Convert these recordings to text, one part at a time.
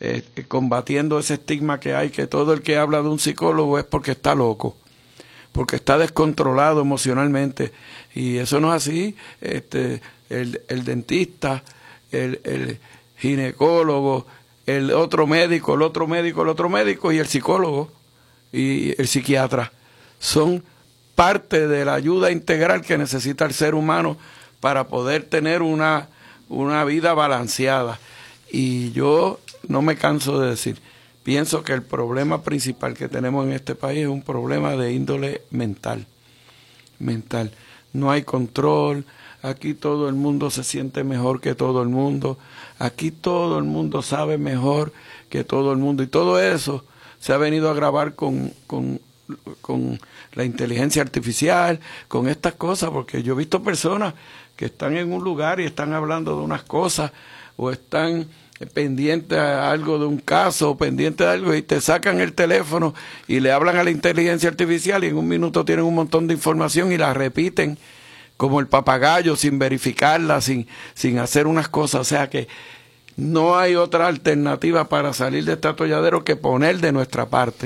combatiendo ese estigma que hay, que todo el que habla de un psicólogo es porque está loco, porque está descontrolado emocionalmente, y eso no es así. El dentista, el ginecólogo, el otro médico, el otro médico, el otro médico, y el psicólogo y el psiquiatra son parte de la ayuda integral que necesita el ser humano para poder tener una vida balanceada. Y yo no me canso de decir, pienso que el problema principal que tenemos en este país es un problema de índole mental. No hay control, aquí todo el mundo se siente mejor que todo el mundo, aquí todo el mundo sabe mejor que todo el mundo, y todo eso se ha venido a agravar con la inteligencia artificial, con estas cosas, porque yo he visto personas que están en un lugar y están hablando de unas cosas, o están pendientes a algo de un caso, o pendientes de algo, y te sacan el teléfono y le hablan a la inteligencia artificial, y en un minuto tienen un montón de información y la repiten como el papagayo, sin verificarla, sin hacer unas cosas. O sea que no hay otra alternativa para salir de este atolladero que poner de nuestra parte.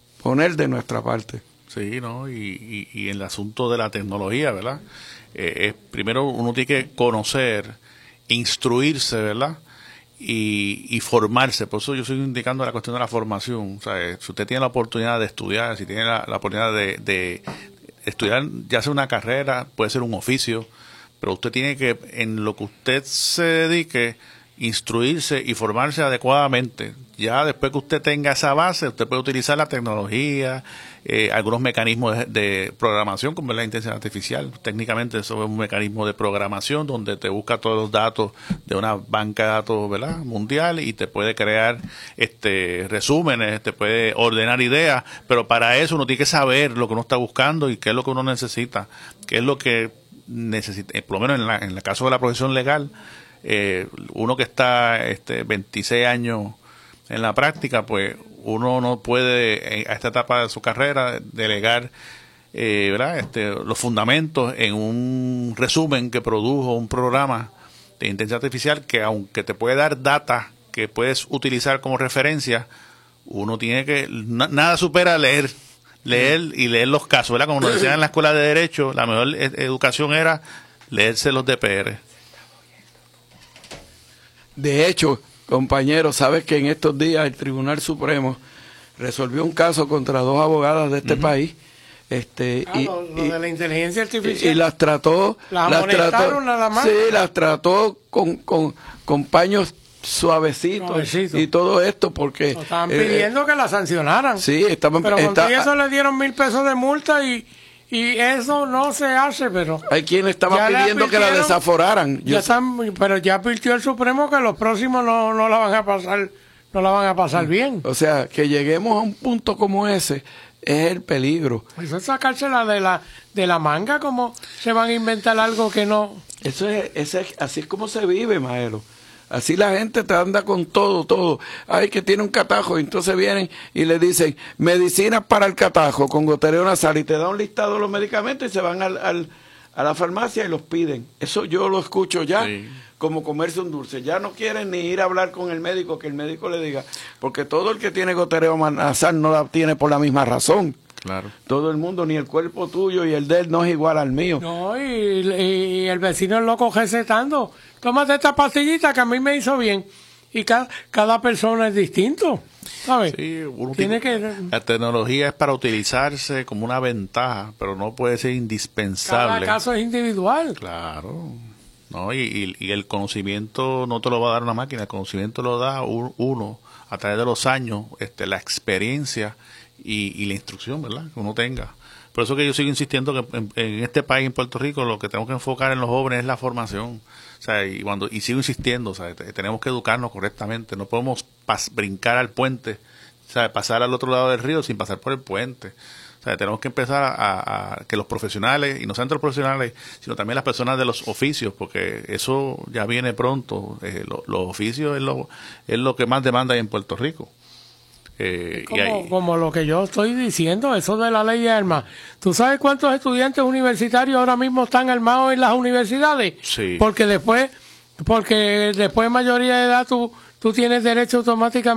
Sí, ¿no? Y en el asunto de la tecnología, ¿verdad? Primero uno tiene que conocer, instruirse, ¿verdad? Y formarse. Por eso yo estoy indicando la cuestión de la formación. O sea, si usted tiene la oportunidad de estudiar, si tiene la oportunidad de estudiar, ya sea una carrera, puede ser un oficio, pero usted tiene que, en lo que usted se dedique, instruirse y formarse adecuadamente. Ya después que usted tenga esa base, usted puede utilizar la tecnología, algunos mecanismos de programación, como es la inteligencia artificial. Técnicamente eso es un mecanismo de programación donde te busca todos los datos de una banca de datos, ¿verdad?, mundial, y te puede crear resúmenes, te puede ordenar ideas, pero para eso uno tiene que saber lo que uno está buscando y qué es lo que uno necesita, qué es lo que necesita, por lo menos en el caso de la profesión legal. Uno que está 26 años en la práctica, pues uno no puede a esta etapa de su carrera delegar ¿verdad?, los fundamentos en un resumen que produjo un programa de inteligencia artificial, que aunque te puede dar data que puedes utilizar como referencia, uno tiene que, nada supera leer y leer los casos, ¿verdad? Como nos decían en la escuela de Derecho, la mejor educación era leerse los DPR. De hecho, compañero, sabes que en estos días el Tribunal Supremo resolvió un caso contra dos abogadas de este país, lo de la inteligencia artificial, y las trató, nada más. Sí, las trató con paños suavecitos y todo esto, porque estaban pidiendo que la sancionaran. Sí, pero con eso le dieron $1,000 de multa y eso no se hace, pero hay quienes estaban pidiendo que la desaforaran. Pero ya advirtió el Supremo que los próximos no la van a pasar bien. O sea, que lleguemos a un punto como ese es el peligro. Eso es sacársela de la manga, como se van a inventar algo que no. Así es como se vive, Maelo. Así la gente te anda con todo. Ay, que tiene un catajo, y entonces vienen y le dicen medicinas para el catajo con gotero nasal, y te da un listado de los medicamentos y se van a la farmacia y los piden. Eso yo lo escucho ya, como comerse un dulce. Ya no quieren ni ir a hablar con el médico, que el médico le diga, porque todo el que tiene gotero nasal no la tiene por la misma razón. Claro. Todo el mundo, ni el cuerpo tuyo y el de él no es igual al mío. No, y el vecino es loco recetando. Tómate esta pastillita que a mí me hizo bien. Y cada persona es distinto, ¿sabes? Sí, la tecnología es para utilizarse como una ventaja, pero no puede ser indispensable. Cada caso es individual. Claro. No, y el conocimiento no te lo va a dar una máquina, el conocimiento lo da uno a través de los años, la experiencia y la instrucción, ¿verdad?, que uno tenga. Por eso que yo sigo insistiendo que en este país, en Puerto Rico, lo que tenemos que enfocar en los jóvenes es la formación. O sea, y sigo insistiendo, o sea, tenemos que educarnos correctamente. No podemos brincar al puente, o sea, pasar al otro lado del río sin pasar por el puente. O sea, tenemos que empezar a que los profesionales, y no solamente los profesionales, sino también las personas de los oficios, porque eso ya viene pronto. Los oficios es lo que más demanda hay en Puerto Rico. Como lo que yo estoy diciendo, eso de la ley de armas. ¿Tú sabes cuántos estudiantes universitarios ahora mismo están armados en las universidades? Sí. Porque después de mayoría de edad tú tienes derecho automáticamente